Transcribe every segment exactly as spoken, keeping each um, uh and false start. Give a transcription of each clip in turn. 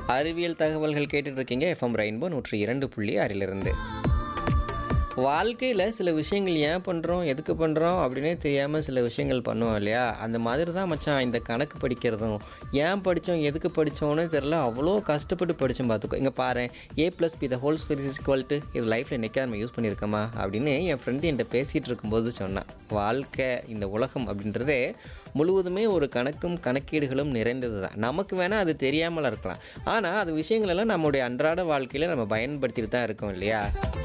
அறிவியல் தகவல்கள் கேட்டுட்டு இருக்கீங்க எஃப்எம் ரெயின்போ நூற்றி இரண்டு புள்ளி ஆறிலிருந்து. வாழ்க்கையில் சில விஷயங்கள் ஏன் பண்ணுறோம், எதுக்கு பண்ணுறோம் அப்படின்னே தெரியாமல் சில விஷயங்கள் பண்ணுவோம் இல்லையா? அந்த மாதிரி தான் மச்சான் இந்த கணக்கு படிக்கிறதும். ஏன் படித்தோம், எதுக்கு படித்தோன்னு தெரில, அவ்வளோ கஷ்டப்பட்டு படித்தோம் பார்த்துக்கோ. இங்கே பாரு, ஏ plus be the whole square is equal to, இது லைஃப்பில் என்றைக்காவது நம்ம யூஸ் பண்ணியிருக்கோமா அப்படின்னு என் ஃப்ரெண்டு என்கிட்ட பேசிகிட்டு இருக்கும்போது சொன்னான். வாழ்க்கை, இந்த உலகம் அப்படின்றதே முழுவதுமே ஒரு கணக்கும் கணக்கீடுகளும் நிறைந்தது தான். நமக்கு வேணால் அது தெரியாமல் இருக்கலாம், ஆனால் அது விஷயங்களெல்லாம் நம்முடைய அன்றாட வாழ்க்கையில் நம்ம பயன்படுத்திட்டு தான் இருக்கோம் இல்லையா?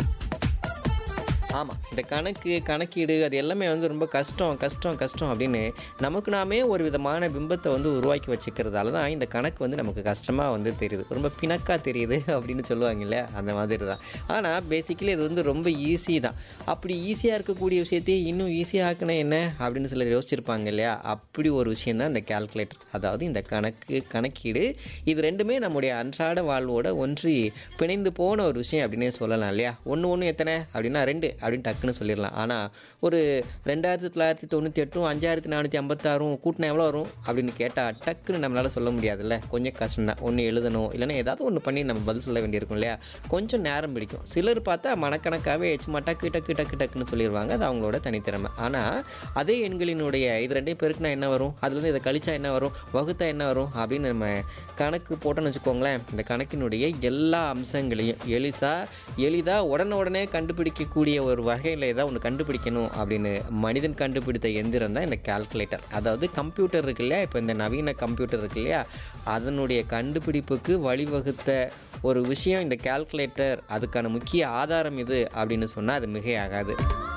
ஆமாம், இந்த கணக்கு கணக்கீடு அது எல்லாமே வந்து ரொம்ப கஷ்டம் கஷ்டம் கஷ்டம் அப்படின்னு நமக்கு நாமே ஒரு விதமான பிம்பத்தை வந்து உருவாக்கி வச்சுக்கிறதால தான் இந்த கணக்கு வந்து நமக்கு கஷ்டமாக வந்து தெரியுது, ரொம்ப பிணக்காக தெரியுது அப்படின்னு சொல்லுவாங்க இல்லையா? அந்த மாதிரி தான். ஆனால் பேசிக்கலி இது வந்து ரொம்ப ஈஸி தான். அப்படி ஈஸியாக இருக்கக்கூடிய விஷயத்தையே இன்னும் ஈஸியாக ஆக்கினா என்ன அப்படின்னு சிலர் யோசிச்சிருப்பாங்க இல்லையா? அப்படி ஒரு விஷயம் தான் இந்த கால்குலேட்டர், அதாவது இந்த கணக்கு கணக்கீடு. இது ரெண்டுமே நம்முடைய அன்றாட வாழ்வோட ஒன்றி பிணைந்து போன ஒரு விஷயம் அப்படின்னே சொல்லலாம் இல்லையா? ஒன்று ஒன்று எத்தனை அப்படின்னா ரெண்டு அப்படின்னு டக்குன்னு சொல்லிடலாம். ஆனால் ஒரு ரெண்டாயிரத்தி தொள்ளாயிரத்தி தொண்ணூற்றி எட்டும் அஞ்சாயிரத்தி நானூற்றி ஐம்பத்தாறும் கூட்டினா எவ்வளோ வரும் அப்படின்னு கேட்டால் டக்குன்னு நம்மளால் சொல்ல முடியாதுல்ல. கொஞ்சம் கஷ்டம் தான். ஒன்று எழுதணும், இல்லைன்னா ஏதாவது ஒன்று பண்ணி நம்ம பதில் சொல்ல வேண்டியிருக்கும் இல்லையா? கொஞ்சம் நேரம் பிடிக்கும். சிலர் பார்த்தா மனக்கணக்காகவே சும்மா டக்கு டக்கு டக்கு டக்குன்னு சொல்லிடுவாங்க, அது அவங்களோட தனித்திறமை. ஆனால் அதே எண்களினுடைய இது ரெண்டையும் பெருக்குனா என்ன வரும், அதுலேருந்து இதை கழிச்சா என்ன வரும், வகுத்தா என்ன வரும் அப்படின்னு நம்ம கணக்கு போட்டோன்னு வச்சுக்கோங்களேன், இந்த கணக்கினுடைய எல்லா அம்சங்களையும் எளிசா எளிதாக உடனே உடனே கண்டுபிடிக்கக்கூடிய ஒரு வகையில் ஏதாவது ஒன்று கண்டுபிடிக்கணும் அப்படின்னு மனிதன் கண்டுபிடித்த எந்திரம் தான் இந்த கால்குலேட்டர். அதாவது கம்ப்யூட்டர் இருக்கு இல்லையா? இப்போ இந்த நவீன கம்ப்யூட்டர் இருக்கு இல்லையா? அதனுடைய கண்டுபிடிப்புக்கு வழிவகுத்த ஒரு விஷயம் இந்த கால்குலேட்டர். அதுக்கான முக்கிய ஆதாரம் இது அப்படின்னு சொன்னால் அது மிகையாகாது.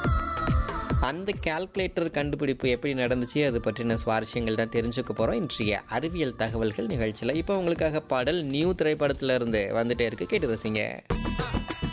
அந்த கால்குலேட்டர் கண்டுபிடிப்பு எப்படி நடந்துச்சு, அது பற்றின சுவாரஸ்யங்கள் தான் தெரிஞ்சுக்க போகிறோம் இன்றைய அறிவியல் தகவல்கள் நிகழ்ச்சியில். இப்போ உங்களுக்காக பாடல் நியூ திரைப்படத்தில் இருந்து வந்துட்டே இருக்கு, கேட்டு ரசிங்க.